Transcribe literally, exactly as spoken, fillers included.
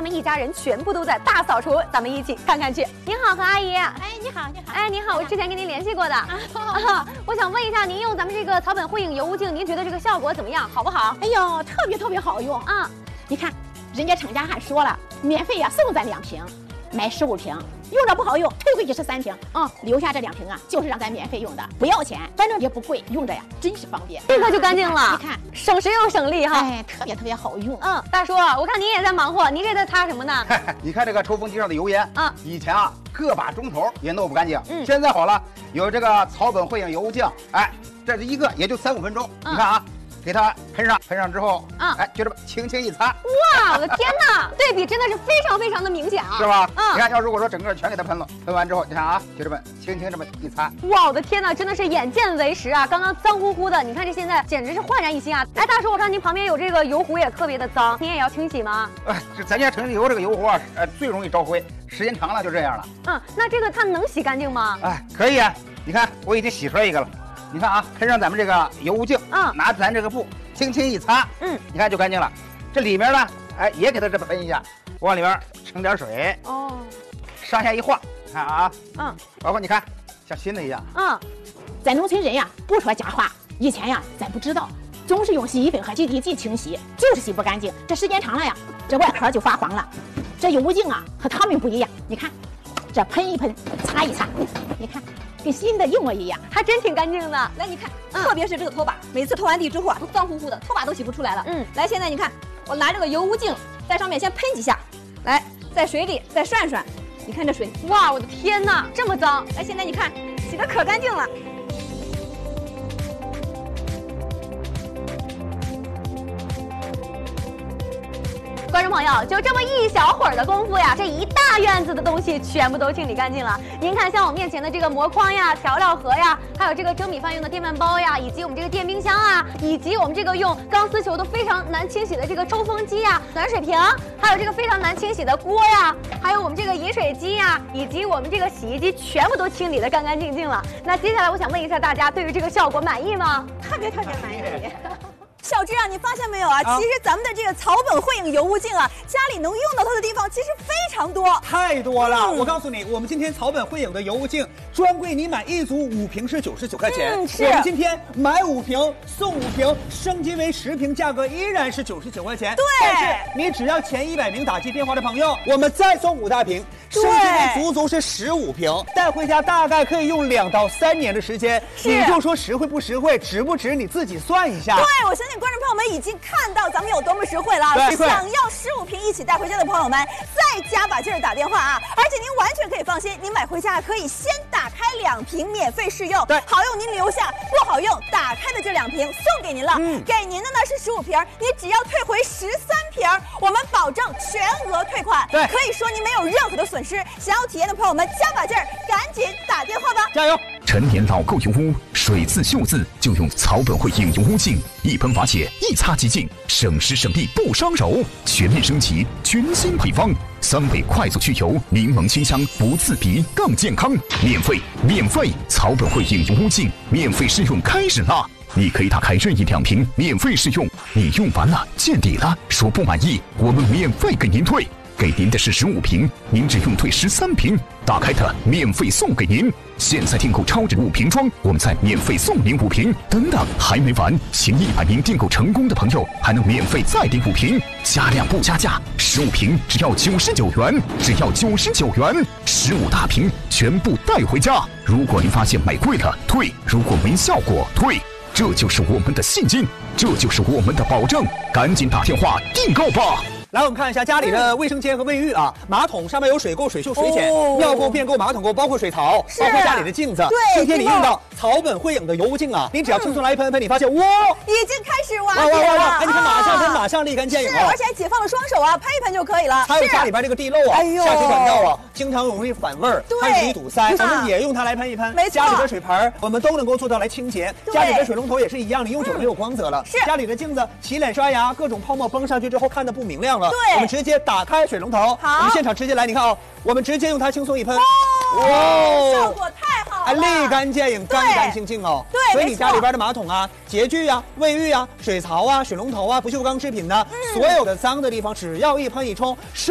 他们一家人全部都在大扫除，咱们一起看看去。您好，何阿姨。 哎，你好，你好。 哎，您好，我之前跟您联系过的。啊，我想问一下，您用咱们这个草本慧影油污镜，您觉得这个效果怎么样？好不好？ 哎呦，特别特别好用啊！你看，人家厂家还说了，免费呀送咱两瓶，买十五瓶。 用着不好用，退回去十三瓶啊、嗯！留下这两瓶啊，就是让咱免费用的，不要钱，反正也不贵，用着呀真是方便， 立刻就干净了。 你看， 省时又省力哈， 哎，特别特别好用。 嗯，大叔，我看您也在忙活，您这在擦什么呢？ 你看这个抽风机上的油烟啊， 以前啊个把钟头也弄不干净， 嗯， 现在好了，有这个草本慧影油污镜，哎，这是一个也就三五分钟，嗯、你看啊。 给它喷上，喷上之后，啊，哎，就这么轻轻一擦， 哇，我的天哪，对比真的是非常非常的明显啊， 是吧？嗯，你看，要如果说整个全给它喷了，喷完之后，你看啊，就这么轻轻这么一擦， 哇，我的天哪，真的是眼见为实啊！刚刚脏乎乎的，你看这现在简直是焕然一新啊！哎，大叔，我看您旁边有这个油壶也特别的脏，您也要清洗吗？ 哎，这咱家城里油这个油壶啊，呃，最容易招灰，时间长了就这样了。 嗯，那这个它能洗干净吗？ 哎，可以啊，你看我已经洗出来一个了，你看啊，喷上咱们这个油污镜，嗯，拿咱这个布。 轻轻一擦，嗯，你看就干净了。这里面呢，哎，也给它这么喷一下，往里面盛点水，哦，上下一晃，看啊，嗯，包括你看，像新的一样， 嗯，咱农村人呀，不说假话，以前呀，咱不知道，总是用洗衣粉和 G T 剂清洗，就是洗不干净。这时间长了呀，这外壳就发黄了。这油污镜啊，和他们不一样，你看，这喷一喷，擦一擦，你看。 跟新的一模一样， 还真挺干净的。 来，你看，嗯、特别是这个拖把，每次拖完地之后啊，都脏乎乎的，拖把都洗不出来了。嗯，来，现在你看，我拿这个油污镜在上面先喷几下，来，在水里再涮涮，你看这水， 哇，我的天哪，这么脏！ 来，现在你看，洗得可干净了。 观众朋友，就这么一小会儿的功夫呀，这一大院子的东西全部都清理干净了。您看，像我面前的这个膜筐呀、调料盒呀，还有这个蒸米饭用的电饭煲呀，以及我们这个电冰箱啊，以及我们这个用钢丝球都非常难清洗的这个抽风机呀、暖水瓶，还有这个非常难清洗的锅呀，还有我们这个饮水机呀，以及我们这个洗衣机，全部都清理得干干净净了。那接下来我想问一下大家，对于这个效果满意吗？ 特别特别满意。小芝啊，你发现没有啊？啊其实咱们的这个草本慧影油污镜啊，家里能用到它的地方其实非常多， 太多了。嗯、我告诉你，我们今天草本慧影的油污镜专柜，你买一组五瓶是九十九块钱。嗯，是。我们今天买五瓶送五瓶，升级为十瓶，价格依然是九十九块钱。 对。 但是你只要前一百名打进电话的朋友，我们再送五大瓶，升级为足足是十五瓶，带回家大概可以用两到三年的时间。你就说实惠不实惠，值不值？你自己算一下。 对，我相信。 观众朋友们已经看到咱们有多么实惠了，想要十五瓶一起带回家的朋友们，再加把劲儿打电话啊！而且您完全可以放心，您买回家可以先打开两瓶免费试用，对，好用您留下，不好用打开的这两瓶送给您了，嗯，给您的呢是十五瓶，你只要退回十三瓶，我们保证全额退款，对，可以说您没有任何的损失。想要体验的朋友们加把劲儿，赶紧打电话吧， 加油！ 陈年老垢油污，水渍锈渍就用草本慧影油污镜，一喷瓦解，一擦即净，省时省力不伤手。全面升级，全新配方，三倍快速去油，柠檬清香不刺鼻，更健康。免费，免费！草本慧影油污镜免费试用开始啦！你可以打开任意两瓶免费试用，你用完了见底了，说不满意，我们免费给您退。 给您的是十五瓶，您只用退十三瓶，打开它免费送给您。现在订购超值五瓶装，我们再免费送您五瓶。等等，还没完，前一百名订购成功的朋友还能免费再订五瓶，加量不加价，十五瓶只要九十九元，只要九十九元，十五大瓶全部带回家。如果您发现买贵了退，如果没效果退，这就是我们的信心，这就是我们的保证，赶紧打电话订购吧。 来，我们看一下家里的卫生间和卫浴啊，马桶上面有水垢、水锈、水碱，哦、尿垢、便垢、马桶垢，包括水槽，包括家里的镜子。对，今天你用到草本慧影的油污镜啊，您只要轻松来一喷喷，你发现哇， 已经开始瓦解了。 哎，你看马上喷，马上立竿见影啊！ 而且还解放了双手啊，喷一喷就可以了。 还有家里边这个地漏啊，下水管道啊，经常容易反味儿，还容易堵塞，我们也用它来喷一喷。 没错， 家里的水盆我们都能够做到来清洁。家里的水龙头也是一样，你用久了没有光泽了。是，家里的镜子洗脸刷牙，各种泡沫崩上去之后看的不明亮了。对，我们直接。 打开水龙头，好，我们现场直接来，你看啊、哦，我们直接用它轻松一喷， 哇、哦，效果太好了， 立竿见影，干干净净哦。对，所以你家里边的马桶啊、洁具啊、卫浴啊、水槽啊、水龙头啊、不锈钢制品呢，嗯、所有的脏的地方，只要一喷一冲。